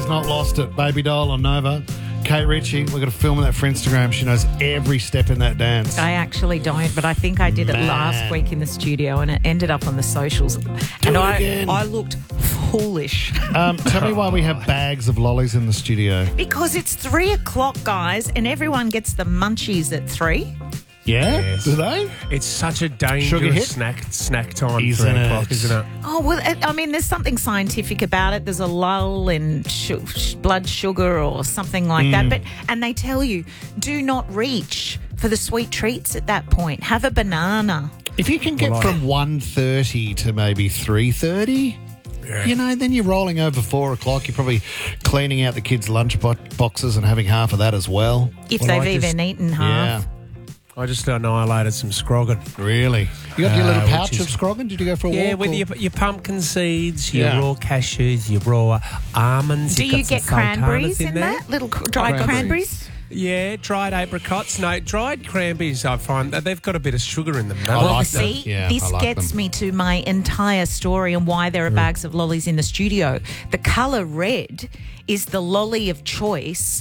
has not lost it. Baby Doll on Nova. Kate Ritchie, we've got a film of that for Instagram. She knows every step in that dance. I actually don't, but I think I did it last week in the studio and it ended up on the socials. And I looked foolish. Tell me why we have bags of lollies in the studio. Because it's 3 o'clock, guys, and everyone gets the munchies at 3. Yeah? Yes. Do they? It's such a Sugar dangerous hit? snack time. Isn't 3 it? o'clock, isn't it? Oh, well, I mean, there's something scientific about it. There's a lull in blood sugar or something like that. And they tell you, do not reach for the sweet treats at that point. Have a banana. If you can get from 1:30 to maybe 3:30... Yeah. You know, then you're rolling over 4 o'clock. You're probably cleaning out the kids' lunch boxes and having half of that as well. If Well, they've I even eaten half. Yeah, I just annihilated some scroggin. really. You got your little which pouch is- of Scroggin? Did you go for a walk? Yeah, with or- your pumpkin seeds, your Yeah. raw cashews, your raw almonds. Do You've you got some get cranberries sultanas in there. that? Little dried cranberries? Yeah, dried apricots. No, dried cranberries, I find that they've got a bit of sugar in them. I Well, like them. see, Yeah, this I like gets them. me to my entire story and why there are bags of lollies in the studio. The colour red is the lolly of choice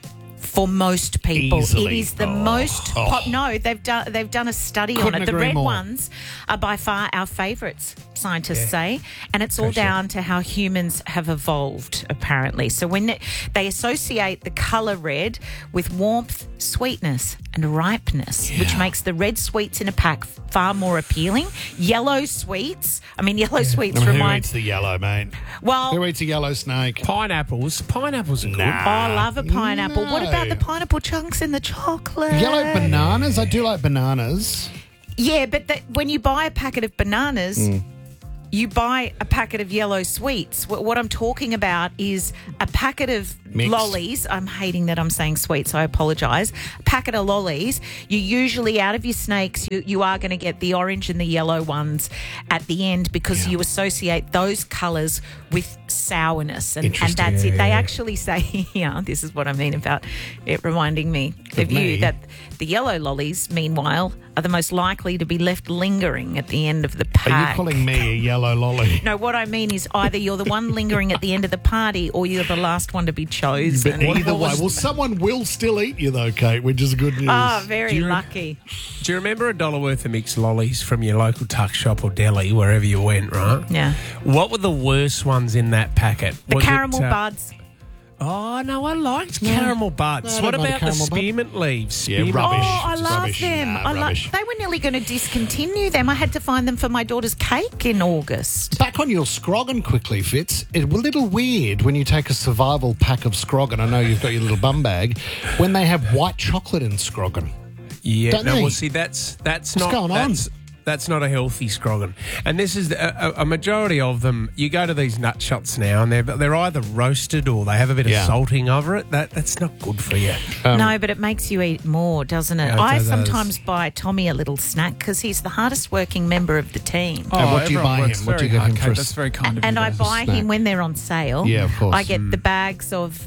for most people. Easily. It is the most no, they've done a study Couldn't on it. The agree red more. ones are by far our favourites, scientists say, and it's all down to how humans have evolved, apparently. So when they associate the colour red with warmth, sweetness and ripeness, which makes the red sweets in a pack far more appealing. Yellow sweets, sweets Who remind... eats the yellow, mate? Well, Who eats a yellow snake? Pineapples are good. I love a pineapple. What about the pineapple chunks in the chocolate? Yellow bananas? I do like bananas. Yeah, but when you buy a packet of bananas, you buy a packet of yellow sweets. What I'm talking about is a packet of Mixed. lollies. I'm hating that I'm saying sweets. I apologise. A packet of lollies. You usually, out of your snakes, you are going to get the orange and the yellow ones at the end because you associate those colours with sourness. And that's it. They actually say here, this is what I mean about it reminding me of you, that the yellow lollies, meanwhile, are the most likely to be left lingering at the end of the pack. Are you calling me a yellow lolly? No, what I mean is either you're the one lingering at the end of the party or you're the last one to be chosen. But either way, well, someone will still eat you though, Kate, which is good news. Oh, very lucky. Do you remember $1 worth of mixed lollies from your local tuck shop or deli, wherever you went, right? Yeah. What were the worst ones in that packet? The Was it, caramel buds. Oh, no, I liked caramel buds. No, I What don't mind about the caramel bud. spearmint leaves? Yeah, Spearmint- rubbish. Oh, I Just love rubbish. them. Nah, rubbish. They were nearly going to discontinue them. I had to find them for my daughter's cake in August. Back on your Scroggin quickly, Fitz. It's a little weird when you take a survival pack of Scroggin. I know you've got your little bum bag. When they have white chocolate in Scroggin. Yeah, Don't no, they? well, see, that's not going on? That's not a healthy Scroggin. And this is a majority of them. You go to these nut shops now, and they're either roasted or they have a bit of salting over it. That's not good for you. No, but it makes you eat more, doesn't it? Yeah, it I does. sometimes buy Tommy a little snack because he's the hardest working member of the team. And what do you everyone buy works him? What do you very get him hard, for Kate. a That's very kind of you. And I guys. buy him when they're on sale. Yeah, of course. I get the bags of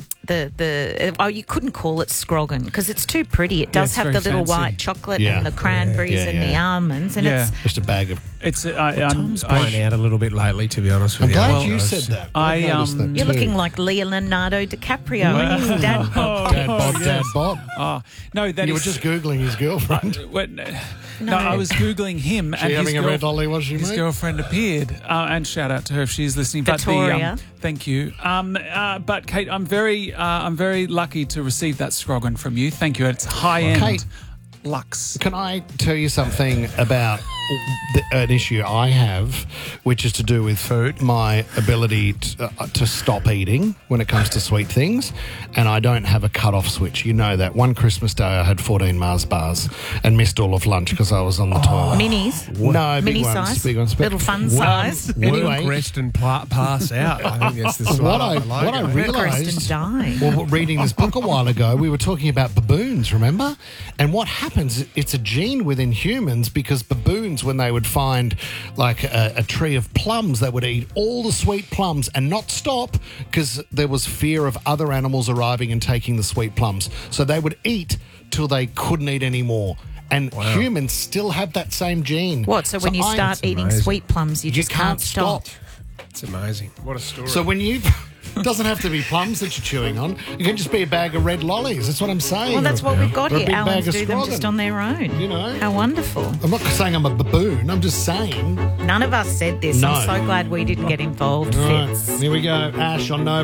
you couldn't call it Scroggin because it's too pretty. It does it's have very the little fancy. white chocolate Yeah. and the cranberries Yeah, and yeah. the almonds, and Yeah. it's Just a bag of... It's Tom's blown out a little bit lately, to be honest with I'm you. glad you said that. I, I've noticed that you're too. looking like Leonardo DiCaprio and his dad. Dad Bob. no, that You were is- just Googling his girlfriend. No, I was Googling him, and She his, having a red lolly, was she, his mate? girlfriend appeared. And shout out to her if she's listening. Victoria. But thank you. But Kate, I'm very lucky to receive that Scroggin from you. Thank you. It's high end. Kate. Lux. Can I tell you something about an issue I have, which is to do with food, my ability to stop eating when it comes to sweet things, and I don't have a cut-off switch. You know that. One Christmas day I had 14 Mars bars and missed all of lunch because I was on the toilet. Minis. No, big Mini ones. size. Big ones. Little fun size. Anyway. Work, rest, and pass out. I think that's the What I Rest realised... and die. Well, reading this book a while ago, we were talking about baboons, remember? And what happens, it's a gene within humans because baboons, when they would find like a tree of plums, they would eat all the sweet plums and not stop because there was fear of other animals arriving and taking the sweet plums. So they would eat till they couldn't eat anymore. And humans still have that same gene. What? So when you start eating amazing. sweet plums, you you just can't stop. It's amazing. What a story. So when you It doesn't have to be plums that you're chewing on. It can just be a bag of red lollies. That's what I'm saying. Well, that's what we've got Or a here. big Allens bag of do them Scroggin. just on their own. You know. How wonderful. I'm not saying I'm a baboon. I'm just saying. None of us said this. No. I'm so glad we didn't get involved, All right, Fitz. here we go. Ash on No